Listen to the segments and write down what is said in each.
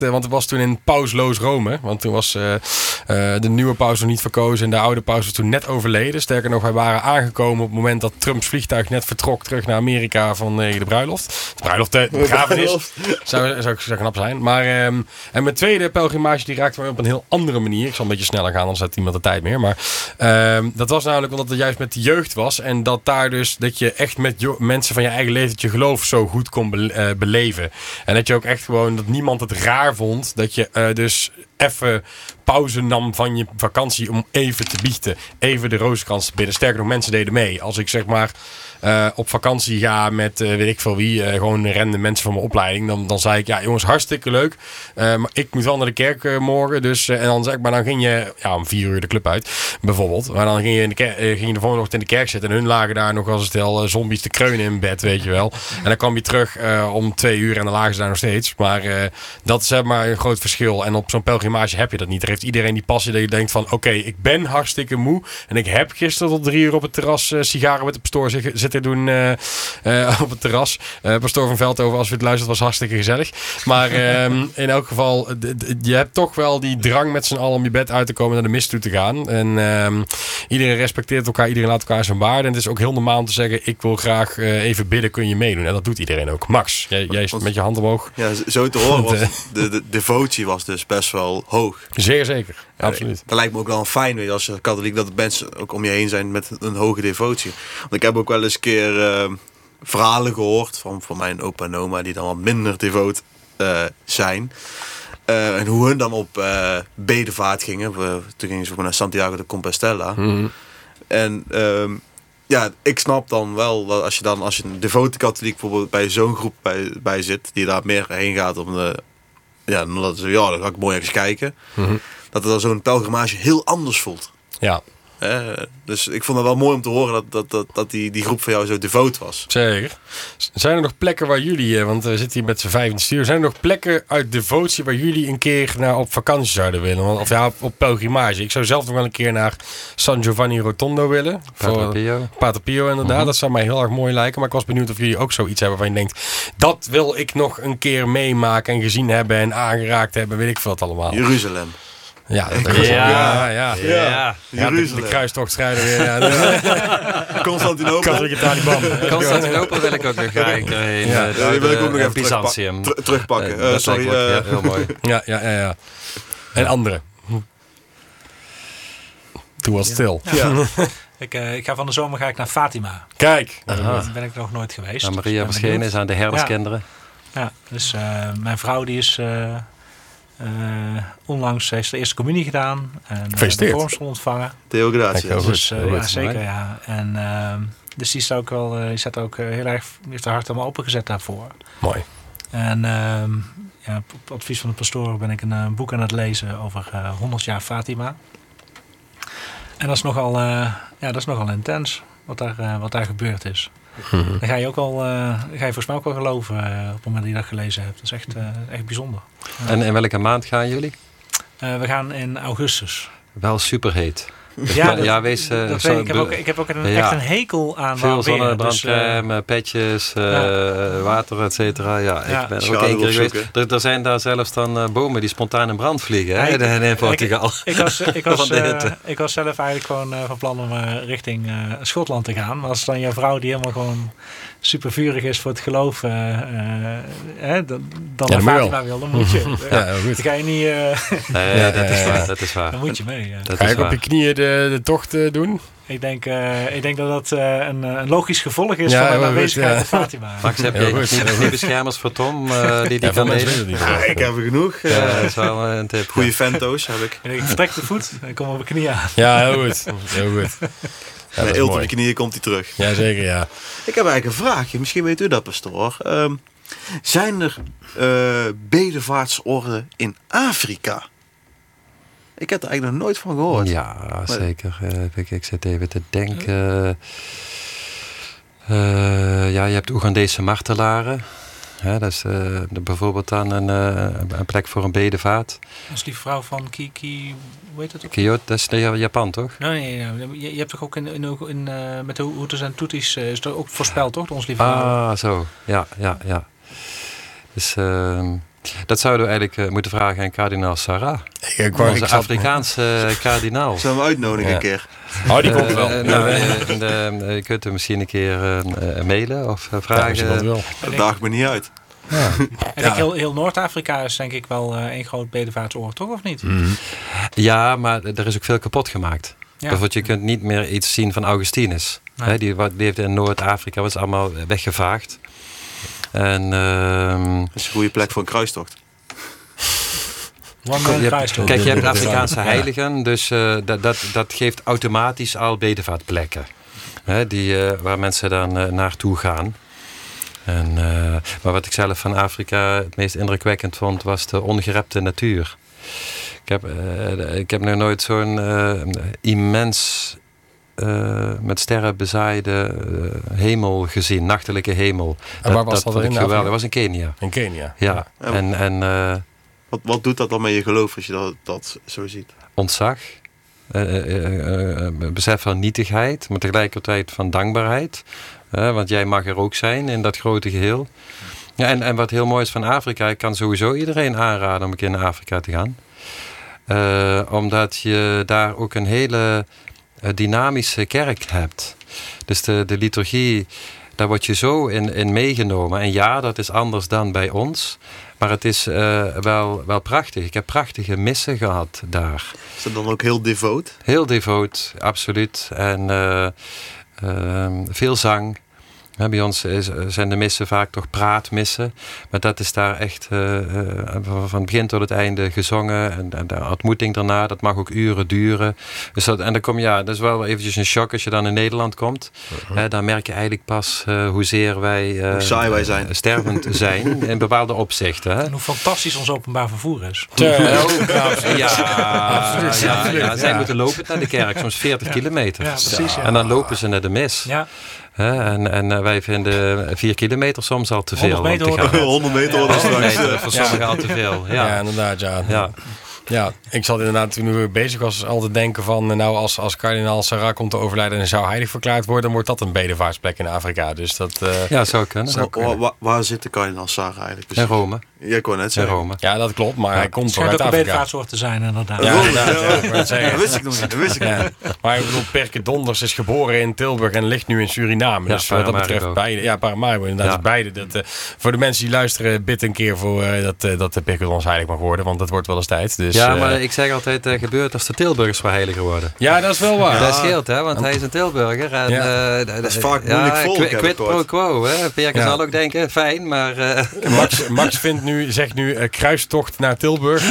want het was toen in pausloos Rome. Want toen was de nieuwe paus nog niet verkozen en de oude paus was toen net overleden. Sterker nog, wij waren aangekomen op het moment dat Trumps vliegtuig net vertrok terug naar Amerika vanwege de bruiloft. De begrafenis. Zou knap zijn. Maar en mijn tweede pelgrimage die raakte me op een heel andere manier. Ik zal een beetje sneller gaan, anders heeft iemand de tijd meer. Maar dat was namelijk omdat het juist met de jeugd was. En dat daar dus dat je echt met mensen van je eigen leeftijd je geloof zo goed kon beleven. En dat je ook echt gewoon dat niemand het raar vond dat je dus even pauze nam van je vakantie om even te biechten. Even de rozenkrans te bidden. Sterker nog, mensen deden mee. Als ik zeg maar op vakantie ga met weet ik veel wie, gewoon random mensen van mijn opleiding, dan zei ik, ja jongens, hartstikke leuk. Maar ik moet wel naar de kerk morgen. Dus, en dan zeg ik, maar dan ging je om 4 uur de club uit, bijvoorbeeld. Maar dan ging je, ging je de volgende ochtend in de kerk zitten en hun lagen daar nog als stel zombies te kreunen in bed, weet je wel. En dan kwam je terug om 2 uur en dan lagen ze daar nog steeds. Maar dat is zeg maar een groot verschil. En op zo'n pelgrimage heb je dat niet. Er heeft iedereen die passie dat je denkt van, oké, ik ben hartstikke moe. En ik heb gisteren tot 3 uur op het terras sigaren met de pastoor zitten doen op het terras. Pastoor van Veldhoven, als u het luistert, was hartstikke gezellig. Maar in elk geval, je hebt toch wel die drang met z'n allen om je bed uit te komen naar de mis toe te gaan. En iedereen respecteert elkaar, iedereen laat elkaar zijn waarde. En het is ook heel normaal om te zeggen, ik wil graag even bidden, kun je meedoen. En dat doet iedereen ook. Max, jij met je hand omhoog. Ja, zo te horen was de devotie was dus best wel hoog. Zeer zeker, absoluut. Dat lijkt me ook wel fijn, weet je, als katholiek, dat mensen ook om je heen zijn met een hoge devotie. Want ik heb ook wel eens een keer verhalen gehoord van mijn opa en oma die dan wat minder devoot zijn. En hoe hun dan op bedevaart gingen. Toen gingen ze naar Santiago de Compostela. Mm-hmm. En ik snap dan wel dat als je een devote katholiek bijvoorbeeld bij zo'n groep bij zit, die daar meer heen gaat om dan ga ik mooi eens kijken. Mm-hmm. Dat het dan zo'n pelgrimage heel anders voelt. Ja. Dus ik vond het wel mooi om te horen dat die groep van jou zo devoot was. Zeker. Zijn er nog plekken waar jullie, want we zitten hier met z'n 5 in het stuur, zijn er nog plekken uit devotie waar jullie een keer op vakantie zouden willen? Of op pelgrimage. Ik zou zelf nog wel een keer naar San Giovanni Rotondo willen. Pater Pio inderdaad. Mm-hmm. Dat zou mij heel erg mooi lijken. Maar ik was benieuwd of jullie ook zoiets hebben waarvan je denkt, dat wil ik nog een keer meemaken en gezien hebben en aangeraakt hebben. Weet ik veel wat allemaal. Jeruzalem. Ja, de kruistochtstrijder weer. Constantinopel wil ik ook nog graag heen. Die wil ik ook nog even Byzantium terugpakken. Sorry. Heel mooi. Ja. En andere. Toen was het stil. Ja. Ik ga van de zomer naar Fatima. Kijk. Daar ben ik nog nooit geweest. Nou, Maria verschenen is aan de herderskinderen. Ja, dus mijn vrouw die is onlangs heeft de eerste communie gedaan. En de vormsel ontvangen. Theo Gratie. Dus, zeker, ja. En dus die is ook wel, die zet ook heel erg, heeft haar hart allemaal opengezet daarvoor. Mooi. En op advies van de pastoor ben ik een boek aan het lezen over 100 jaar Fatima. En dat is nogal intens wat daar gebeurd is. Mm-hmm. Dan ga je ook al, volgens mij ook wel geloven op het moment dat je dat gelezen hebt. Dat is echt bijzonder. En in welke maand gaan jullie? We gaan in augustus. Wel superheet. Ja, wees. Ik heb ook echt een hekel aan veel zonnebrandcrème, petjes, water, et cetera. Ja, ik ben er ook 1 keer geweest. Er zijn daar zelfs dan bomen die spontaan in brand vliegen in Portugal. Ik was zelf eigenlijk gewoon van plan om richting Schotland te gaan. Maar als dan je vrouw die helemaal gewoon super vurig is voor het geloof, dan naar Fatima wil, dan moet je. Dan ga je niet. Dat is waar. Dan moet je mee. Ga je op je knieën de tocht doen? Ik denk dat dat een logisch gevolg is van de aanwezigheid van Fatima. Max, heb je niet beschermers voor Tom die kan lezen? Ik heb er genoeg. Dat is wel een tip. Goeie Vento's heb ik. Ik vertrek de voet en kom op mijn knieën aan. Ja, heel goed. Ja, met eelt op je knieën komt hij terug. Jazeker, ja. Ik heb eigenlijk een vraagje. Misschien weet u dat, pastoor. Zijn er bedevaartsorden in Afrika? Ik heb er eigenlijk nog nooit van gehoord. Ja, zeker. Ik zit even te denken. Je hebt Oegandese martelaren. Dat is bijvoorbeeld dan een plek voor een bedevaart. Dat is die vrouw van Kiki, hoe heet dat ook? Kyoto, dat is Japan, toch? Nee. Je hebt toch ook met de Hutus en Tutsis is er ook voorspeld, toch? Ons lieve vrouw. Zo. Ja. Dus Dat zouden we eigenlijk moeten vragen aan kardinaal Sarah. Onze Afrikaanse kardinaal. Zullen we uitnodigen een keer? Oh, die komt wel. Je kunt hem misschien een keer mailen of vragen. Dat daagt me niet uit. Ja. En heel Noord-Afrika is denk ik wel één groot bedevaartsoord, toch of niet? Mm-hmm. Ja, maar er is ook veel kapot gemaakt. Ja. Bijvoorbeeld, je kunt niet meer iets zien van Augustinus. Nee. Die leefde in Noord-Afrika, was allemaal weggevaagd. En, dat is een goede plek voor een kruistocht. Kijk, je hebt Afrikaanse heiligen, dus dat geeft automatisch al bedevaartplekken. Waar mensen dan naartoe gaan. Maar wat ik zelf van Afrika het meest indrukwekkend vond, was de ongerepte natuur. Ik heb nog nooit zo'n immens met sterren bezaaide hemel gezien, nachtelijke hemel. En waar was dat in? Dat was in Kenia. In Kenia? Ja. Wat doet dat dan met je geloof als je dat zo ziet? Ontzag. Besef van nietigheid, maar tegelijkertijd van dankbaarheid. Want jij mag er ook zijn in dat grote geheel. Ja, en wat heel mooi is van Afrika, ik kan sowieso iedereen aanraden om een keer naar Afrika te gaan. Omdat je daar ook een hele dynamische kerk hebt. Dus de liturgie, daar word je zo in meegenomen. En ja, dat is anders dan bij ons. Maar het is wel prachtig. Ik heb prachtige missen gehad daar. Is dat dan ook heel devoot? Heel devoot, absoluut. En veel zang. Bij ons zijn de missen vaak toch praatmissen. Maar dat is daar echt van het begin tot het einde gezongen. En de ontmoeting daarna, dat mag ook uren duren. Dus dat is wel eventjes een shock als je dan in Nederland komt. Dan merk je eigenlijk pas hoezeer wij saai wij zijn. Stervend zijn in bepaalde opzichten. Hè? En hoe fantastisch ons openbaar vervoer is. Zij moeten lopen naar de kerk, soms 40 kilometer. Ja, precies, ja. En dan lopen ze naar de mis. Ja. En wij vinden 4 kilometer soms al te veel. 100 meter worden straks. Voor sommigen al te veel. Ja, inderdaad. Ja, ik zat inderdaad toen we bezig was al te denken van nou als kardinaal Sarah komt te overlijden en zou heilig verklaard worden, dan wordt dat een bedevaartsplek in Afrika. Dus dat zou kunnen. Waar zit de kardinaal Sarah eigenlijk? In Rome. Ja, ik kon net zeggen. Rome. Ja, dat klopt, maar hij komt toch uit Afrika. Het schijnt ook een bedevaartsoord te zijn inderdaad. Ja, inderdaad. Dat wist ik nog niet. Maar ik bedoel, Perke Donders is geboren in Tilburg en ligt nu in Suriname. Dus wat dat betreft beide. Ja, Paramaribo inderdaad. Ja. Beide. Voor de mensen die luisteren, bid een keer voor dat de Perke Donders heilig mag worden. Want dat wordt wel eens tijd. Dus, ja, maar ik zeg altijd, gebeurt als de Tilburgers wel heiliger worden. Ja, dat is wel waar. Dat scheelt, hè, want hij is een Tilburger. En, dat is vaak moeilijk volk. Quid pro quo, hè. Perke zal ook denken, fijn, maar... Max zegt nu kruistocht naar Tilburg.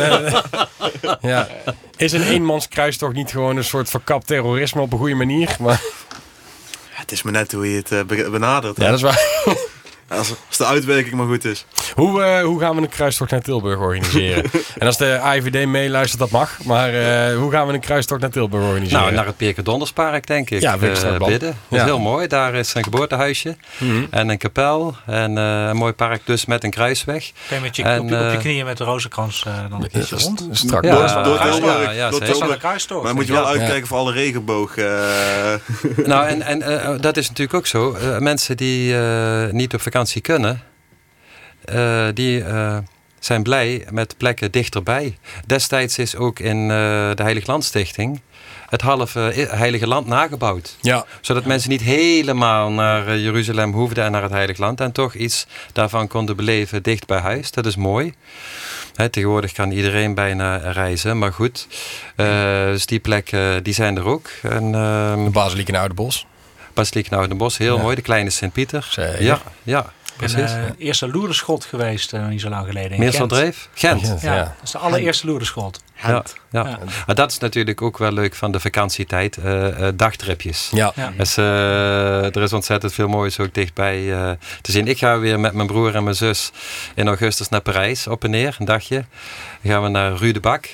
Is een eenmans kruistocht niet gewoon een soort verkapt terrorisme op een goede manier? Maar... Het is maar net hoe je het benadert. Ja, dat is waar. Als de uitwerking maar goed is. Hoe gaan we een kruistocht naar Tilburg organiseren? En als de AIVD meeluistert, dat mag. Maar hoe gaan we een kruistocht naar Tilburg organiseren? Nou, naar het Perke Donderspark, denk ik. Ja, bidden. Dat is heel mooi. Daar is een geboortehuisje. En een kapel. En een mooi park dus met een kruisweg. Kun je met op je knieën met de rozenkrans dan een keertje rond? Strak. Door de kruistocht. Maar moet je wel uitkijken voor alle regenboog. Nou, en dat is natuurlijk ook zo. Mensen die niet op vakantie kunnen, die zijn blij met plekken dichterbij. Destijds is ook in de Heilig Landstichting het halve Heilige Land nagebouwd. Ja. Zodat mensen niet helemaal naar Jeruzalem hoefden en naar het Heilig Land en toch iets daarvan konden beleven dicht bij huis. Dat is mooi. Tegenwoordig kan iedereen bijna reizen, maar goed. Dus die plekken die zijn er ook. En, de Basiliek in Oudenbosch. Basiliek in Oudenbosch, heel mooi. De kleine Sint-Pieter. Ja. Precies. Het eerste Loerderschot geweest, niet zo lang geleden. Meerseldreef? Gent. Ja, dat is de allereerste Loerderschot. Ja. Maar dat is natuurlijk ook wel leuk van de vakantietijd. Dagtripjes. Ja. Dus, er is ontzettend veel moois ook dichtbij te zien. Ik ga weer met mijn broer en mijn zus in augustus naar Parijs op en neer. Een dagje. Dan gaan we naar Rue de Bac.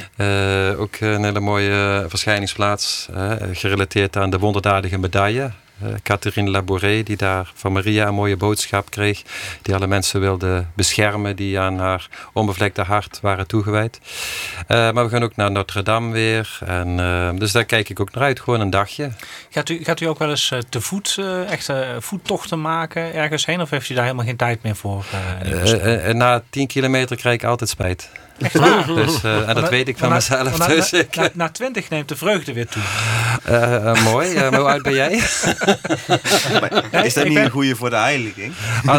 Ook een hele mooie verschijningsplaats. Gerelateerd aan de wonderdadige medaille. Catherine Labouré, die daar van Maria een mooie boodschap kreeg. Die alle mensen wilde beschermen die aan haar onbevlekte hart waren toegewijd. Maar we gaan ook naar Notre Dame weer. En, dus daar kijk ik ook naar uit. Gewoon een dagje. Gaat u ook wel eens te voet echte voettochten maken ergens heen? Of heeft u daar helemaal geen tijd meer voor? Na 10 kilometer krijg ik altijd spijt. Dus, en dat weet ik van mezelf. Na 20 neemt de vreugde weer toe. Mooi. Hoe oud ben jij? Is dat niet een goeie voor de heiliging?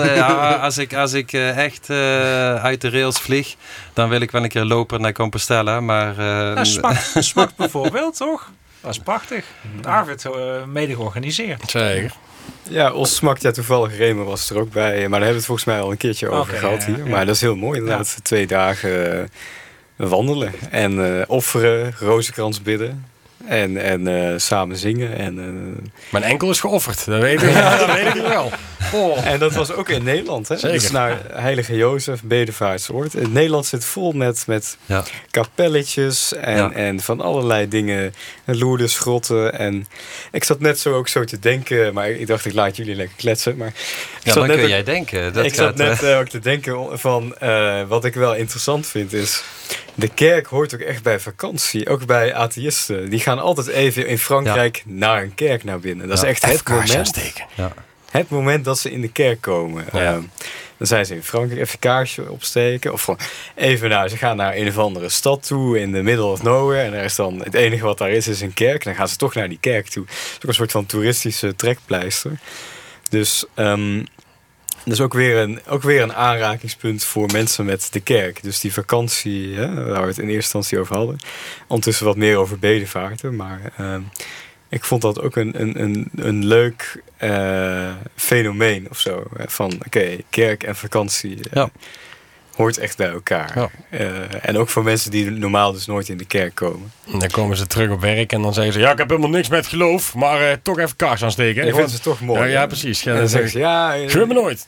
Als ik echt uit de rails vlieg, dan wil ik wel een keer lopen naar Compostela. Maar, Smacht bijvoorbeeld, toch? Dat is prachtig. Arvid mede georganiseerd. Zeker. Ja, ons smakt toevallig. Remen was er ook bij. Maar daar hebben we het volgens mij al een keertje over gehad hier. Maar dat is heel mooi inderdaad. 2 dagen wandelen. En offeren, rozenkrans bidden. En samen zingen. Mijn enkel is geofferd. Dat weet ik, dat weet ik wel. Oh. En dat was ook in Nederland. Hè? Zeker. Dus naar Heilige Jozef, bedevaartsoord. Het Nederland zit vol met kapelletjes en van allerlei dingen. Lourdesgrotten. En ik zat net ook zo te denken. Maar ik dacht, ik laat jullie lekker kletsen. Maar dan kun jij denken. Ik zat net ook te denken van wat ik wel interessant vind is... De kerk hoort ook echt bij vakantie. Ook bij atheïsten. Die gaan altijd even in Frankrijk naar een kerk naar binnen. Dat is echt het moment. Het moment dat ze in de kerk komen. Ja. Dan zijn ze in Frankrijk even kaarsje opsteken. Of gewoon even ze gaan naar een of andere stad toe in the middle of nowhere. En daar is dan het enige wat daar is een kerk. Dan gaan ze toch naar die kerk toe. Dat is ook een soort van toeristische trekpleister. Dus... Dat is ook weer een aanrakingspunt voor mensen met de kerk. Dus die vakantie, waar we het in eerste instantie over hadden. Ondertussen wat meer over bedevaarten. Maar ik vond dat ook een leuk fenomeen of zo. Van kerk en vakantie hoort echt bij elkaar. Ja. En ook voor mensen die normaal dus nooit in de kerk komen. En dan komen ze terug op werk en dan zeggen ze... Ja, ik heb helemaal niks met geloof, maar toch even kaars aansteken. Ik vind ze toch mooi. Ja, precies. En dan zeggen ze, gebeurt me nooit.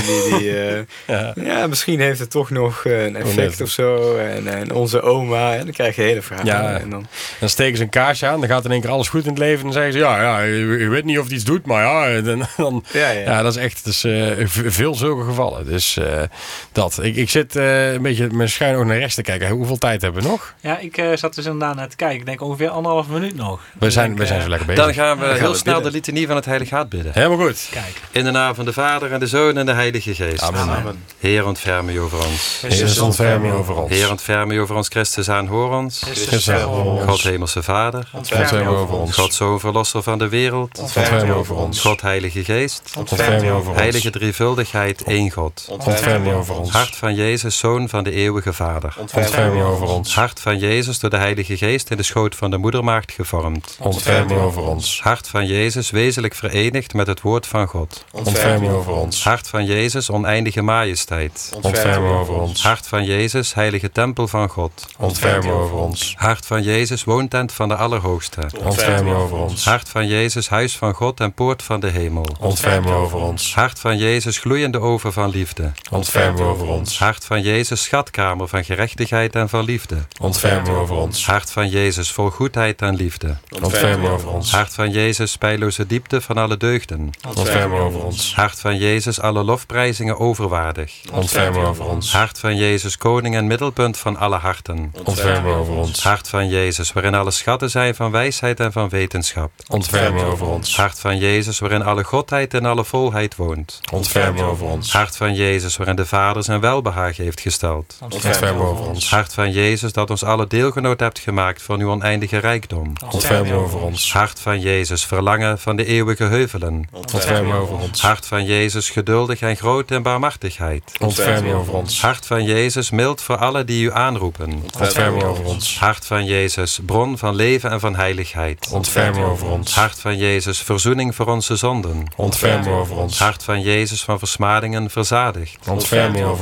En misschien heeft het toch nog een effect of zo. En onze oma, en dan krijg je hele verhalen. Ja, en dan steken ze een kaarsje aan, dan gaat in één keer alles goed in het leven. En dan zeggen ze, je weet niet of het iets doet, maar dat is echt veel zulke gevallen. Dus dat. Ik zit een beetje met mijn schuin oog naar rechts te kijken. Hoeveel tijd hebben we nog? Ja, ik zat dus inderdaad naar te kijken. Ik denk ongeveer 1,5 minuut nog. We zijn zo lekker bezig. Dan gaan we heel snel de litanie van het Heilige Hart bidden. Helemaal goed. Kijk. In de naam van de Vader en de Zoon en de Heilige Geest. Amen. Heer, ontferm u over ons. Christus, ontferm u over ons. Heer, ontferm u over ons. Christus, aanhoor ons. Christus, aanhoor ons. God, hemelse Vader. Ontferm u over ons. God, Zoon, verlosser van de wereld. Ontferm u over ons. God, Heilige Geest. Ontferm u over ons. Heilige drievuldigheid, één God. Ontferm u over ons. Hart van Jezus, Zoon van de eeuwige Vader. Ontferm u over ons. Hart van Jezus, door de Heilige Geest in de schoot van de moedermaagd gevormd. Ontferm u over ons. Hart van Jezus, wezenlijk verenigd met het woord van God. Ontferm u over ons. Hart van Jezus, oneindige majesteit. Ontferm u over ons. Hart van Jezus, heilige tempel van God. Ontferm u over ons. Hart van Jezus, woontent van de Allerhoogste. Ontferm u over ons. Hart van Jezus, huis van God en poort van de hemel. Ontferm u over ons. Hart van Jezus, gloeiende oven van liefde. Ontferm u over ons. Hart van Jezus, schatkamer van gerechtigheid en van liefde. Ontferm u over ons. Hart van Jezus, vol goedheid en liefde. Ontferm u over ons. Hart van Jezus, speilloze diepte van alle deugden. Ontferm u over ons. Hart van Jezus, alle lofprijzingen overwaardig. Ontferm u over ons. Hart van Jezus, koning en middelpunt van alle harten. Ontferm u over ons. Hart van Jezus, waarin alle schatten zijn van wijsheid en van wetenschap. Ontferm u over ons. Hart van Jezus, waarin alle godheid en alle volheid woont. Ontferm u over ons. Hart van Jezus, waarin de Vader zijn welbehagen heeft gesteld. Ontferm u over ons. Hart van Jezus, dat ons alle deelgenoot hebt gemaakt van uw oneindige rijkdom. Ontferm u over ons. Hart van Jezus, verlangen van de eeuwige heuvelen. Ontferm u over ons. Hart van Jezus, geduldig en groot in barmhartigheid. Ontferm u over ons. Hart van Jezus, mild voor alle die u aanroepen. Ontferm u over ons. Hart van Jezus, bron van leven en van heiligheid. Ontferm u over ons. Hart van Jezus, verzoening voor onze zonden. Ontferm u over ons. Hart van Jezus, van versmadingen verzadigd. Ontferm u over ons.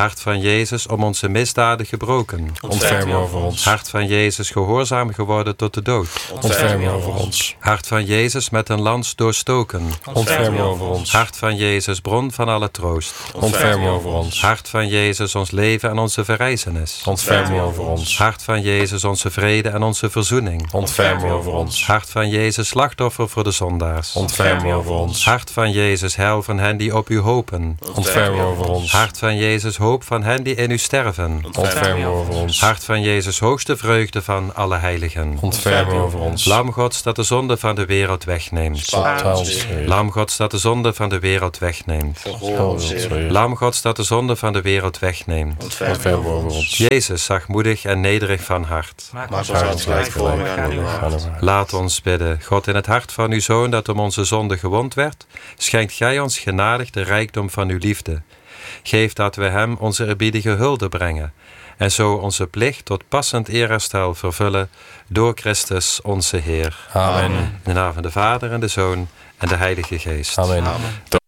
Hart van Jezus, om onze misdaden gebroken. Ontferm u over ons. Hart van Jezus, gehoorzaam geworden tot de dood. Ontferm u over ons. Hart van Jezus, met een lans doorstoken. Ontferm u over ons. Hart van Jezus, bron van alle troost. Ontferm u over ons. Hart van Jezus, ons leven en onze verrijzenis. Ontferm u over ons. Hart van Jezus, onze vrede en onze verzoening. Ontferm u over ons. Hart van Jezus, slachtoffer voor de zondaars. Ontferm u over ons. Hart van Jezus, heil van hen die op u hopen. Ontferm u over ons. Hart van Jezus, hoop van hen die in u sterven. Ontferm u over ons. Hart van Jezus, hoogste vreugde van alle heiligen. Ontferm u over ons. Lam Gods dat de zonde van de wereld wegneemt. Lam Gods dat de zonde van de wereld wegneemt. Lam Gods dat de zonde van de wereld wegneemt. Ontferm u over ons. Jezus, zachtmoedig en nederig van hart. Maak Maak ons gelijkvormig aan uw hart. Laat ons bidden. God, in het hart van uw Zoon dat om onze zonde gewond werd, schenkt gij ons genadig de rijkdom van uw liefde. Geef dat we hem onze eerbiedige hulde brengen en zo onze plicht tot passend eerherstel vervullen door Christus onze Heer. Amen. In de naam van de Vader en de Zoon en de Heilige Geest. Amen.